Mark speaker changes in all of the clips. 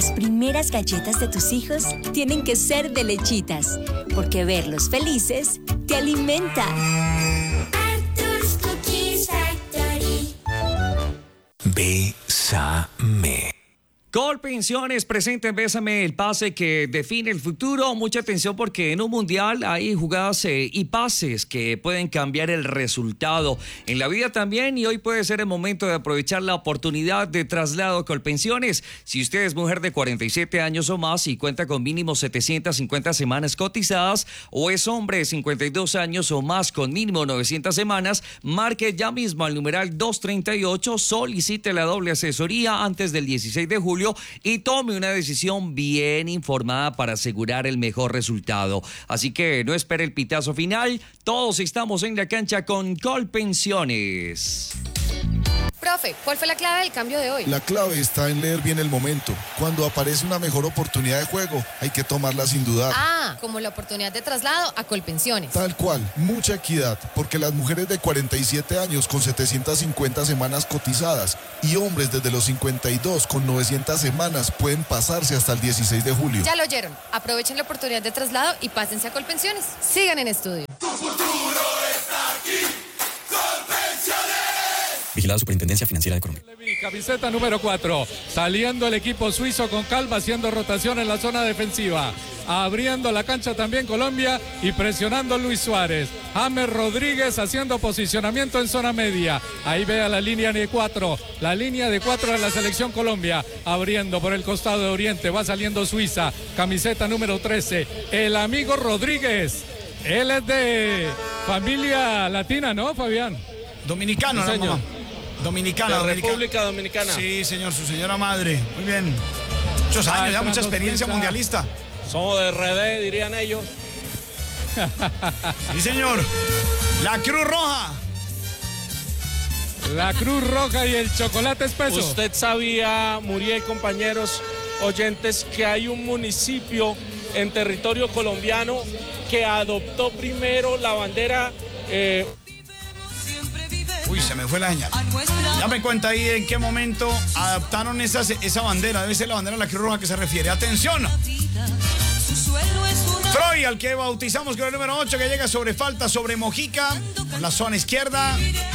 Speaker 1: Las primeras galletas de tus hijos tienen que ser de Lechitas, porque verlos felices te alimenta.
Speaker 2: Arthur's Cookie Factory.
Speaker 3: Bésame.
Speaker 4: Colpensiones presenta en Bésame el pase que define el futuro. Mucha atención porque en un mundial hay jugadas y pases que pueden cambiar el resultado en la vida también, y hoy puede ser el momento de aprovechar la oportunidad de traslado Colpensiones. Si usted es mujer de 47 años o más y cuenta con mínimo 750 semanas cotizadas, o es hombre de 52 años o más con mínimo 900 semanas, marque ya mismo al numeral 238, solicite la doble asesoría antes del 16 de julio y tome una decisión bien informada para asegurar el mejor resultado. Así que no espere el pitazo final, todos estamos en la cancha con Colpensiones.
Speaker 5: Profe, ¿cuál fue la clave del cambio de hoy?
Speaker 6: La clave está en leer bien el momento. Cuando aparece una mejor oportunidad de juego, hay que tomarla sin dudar.
Speaker 5: Ah, como la oportunidad de traslado a Colpensiones.
Speaker 6: Tal cual, mucha equidad, porque las mujeres de 47 años con 750 semanas cotizadas y hombres desde los 52 con 900 semanas pueden pasarse hasta el 16 de julio.
Speaker 5: Ya lo oyeron. Aprovechen la oportunidad de traslado y pásense a Colpensiones. Sigan en estudio.
Speaker 2: Tu futuro está aquí. Colpensiones.
Speaker 3: Vigilada Superintendencia Financiera de Colombia.
Speaker 7: Camiseta número 4. Saliendo el equipo suizo con calma, haciendo rotación en la zona defensiva. Abriendo la cancha también Colombia y presionando Luis Suárez. James Rodríguez haciendo posicionamiento en zona media. Ahí ve a la línea de 4. La línea de 4 de la selección Colombia. Abriendo por el costado de Oriente. Va saliendo Suiza. Camiseta número 13. El amigo Rodríguez. Él es de familia latina, ¿no, Fabián?
Speaker 8: Dominicano,
Speaker 9: sí,
Speaker 8: ¿no, mamá? Dominicana,
Speaker 9: República Dominicana.
Speaker 8: Sí, señor, su señora madre. Muy bien. Muchos años, ya mucha experiencia mundialista.
Speaker 9: Somos de RD, dirían ellos.
Speaker 8: Sí, señor. La Cruz Roja.
Speaker 7: La Cruz Roja y el chocolate espeso.
Speaker 9: Usted sabía, Muriel y compañeros oyentes, que hay un municipio en territorio colombiano que adoptó primero la bandera.
Speaker 8: Uy, se me fue la señal. Ya me cuenta ahí en qué momento adaptaron esa bandera. Debe ser la bandera de la Cruz Roja que se refiere. ¡Atención! Freud, al que bautizamos con el número 8, que llega sobre falta, sobre Mojica, con la zona izquierda.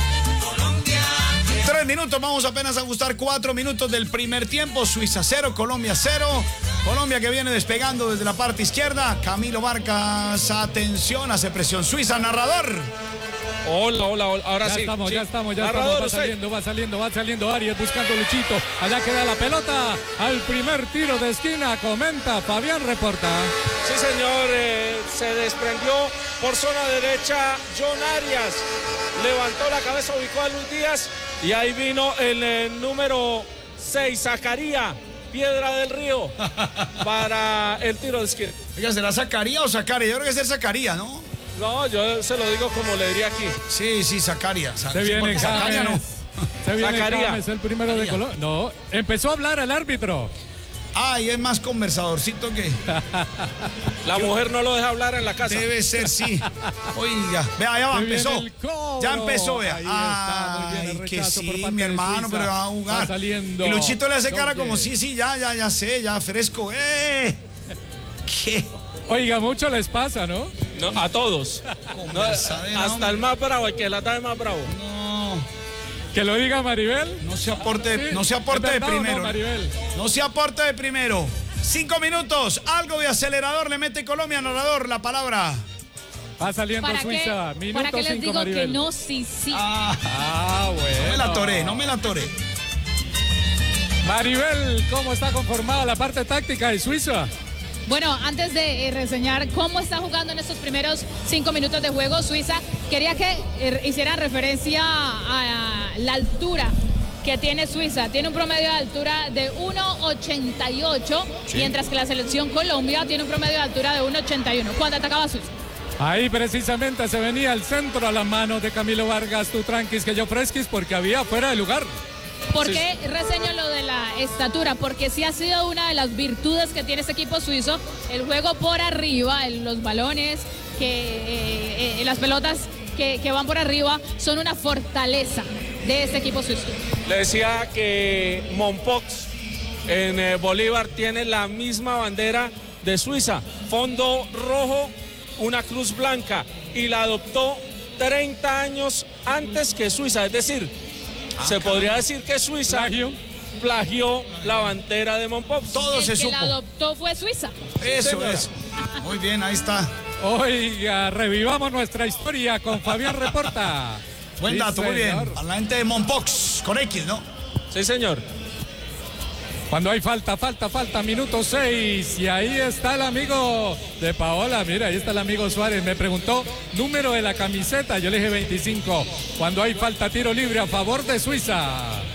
Speaker 8: 3 minutos, vamos apenas a ajustar 4 minutos del primer tiempo. Suiza 0, Colombia 0. Colombia que viene despegando desde la parte izquierda. Camilo Vargas, atención, hace presión Suiza, narrador.
Speaker 9: Hola, ahora sí.
Speaker 7: Ya estamos.
Speaker 9: Narrador,
Speaker 7: Va saliendo Arias buscando a Luchito. Allá queda la pelota al primer tiro de esquina. Comenta, Fabián reporta.
Speaker 9: Sí, señor, se desprendió por zona derecha John Arias. Levantó la cabeza, ubicó a Luis Díaz y ahí vino el número 6, Zacarías Piedra del Río, para el tiro de esquina.
Speaker 8: Oiga, ¿será Zacarías o Zacarías? Yo creo que es Zacarías, ¿no?
Speaker 9: No, yo se lo digo como le diría aquí.
Speaker 8: Sí, Zacarías.
Speaker 7: Se viene
Speaker 8: Zacarías, no.
Speaker 7: Se viene
Speaker 9: Zacarías.
Speaker 7: James, el primero de Colombia. No, empezó a hablar el árbitro.
Speaker 8: Ay, es más conversadorcito que...
Speaker 9: La mujer no lo deja hablar en la casa.
Speaker 8: Debe ser, sí. Oiga, vea, ya va, empezó. Ya empezó, vea.
Speaker 7: Ahí está, muy bien el
Speaker 8: Que
Speaker 7: rechazo por
Speaker 8: sí,
Speaker 7: parte
Speaker 8: mi
Speaker 7: de
Speaker 8: hermano,
Speaker 7: Suiza.
Speaker 8: pero va a jugar.
Speaker 7: Va saliendo.
Speaker 8: Y Luchito le hace cara
Speaker 7: Oye.
Speaker 8: como, sí, ya sé, ya fresco. ¿Qué?
Speaker 7: Oiga, mucho les pasa, ¿no?
Speaker 9: No, a todos. No, hasta el más bravo, el que la da es más bravo.
Speaker 8: No.
Speaker 7: Que lo diga Maribel.
Speaker 8: No se aporte,
Speaker 7: Sí,
Speaker 8: no se aporte
Speaker 7: ¿es
Speaker 8: de
Speaker 7: verdad o no,
Speaker 8: primero.
Speaker 7: Maribel?
Speaker 8: No se aporte de primero. 5 minutos, algo de acelerador le mete Colombia, narrador, la palabra.
Speaker 7: Va saliendo Suiza.
Speaker 10: ¿Para
Speaker 7: Minuto
Speaker 10: qué les
Speaker 7: 5,
Speaker 10: digo
Speaker 7: Maribel.
Speaker 10: que no, sí?
Speaker 7: Bueno.
Speaker 8: No me la toré.
Speaker 7: Maribel, ¿cómo está conformada la parte táctica de Suiza?
Speaker 10: Bueno, antes de reseñar cómo está jugando en estos primeros 5 minutos de juego Suiza, quería que hicieran referencia a la altura que tiene Suiza. Tiene un promedio de altura de 1,88, mientras que la selección Colombia tiene un promedio de altura de 1,81. ¿Cuándo atacaba Suiza?
Speaker 7: Ahí precisamente se venía al centro a la mano de Camilo Vargas, tú tranquis que yo fresquis, porque había fuera de lugar.
Speaker 10: ¿Por qué reseño lo de la estatura? Porque sí ha sido una de las virtudes que tiene este equipo suizo, el juego por arriba, los balones, las pelotas que van por arriba son una fortaleza de este equipo suizo.
Speaker 9: Le decía que Mompox en Bolívar tiene la misma bandera de Suiza, fondo rojo, una cruz blanca, y la adoptó 30 años antes que Suiza, es decir, se podría decir que Suiza plagió la bandera de Mompox.
Speaker 8: Todo se supo.
Speaker 10: El que la adoptó fue Suiza.
Speaker 8: Eso es. Muy bien, ahí está.
Speaker 7: Oiga, revivamos nuestra historia con Fabián Reporta.
Speaker 8: Buen dato,
Speaker 7: Sí,
Speaker 8: muy bien.
Speaker 7: señor.
Speaker 8: A la gente de Mompox, con X, ¿no?
Speaker 9: Sí, señor.
Speaker 7: Cuando hay falta, minuto 6. Y ahí está el amigo de Paola. Mira, ahí está el amigo Suárez. Me preguntó número de la camiseta. Yo le dije 25. Cuando hay falta, tiro libre a favor de Suiza.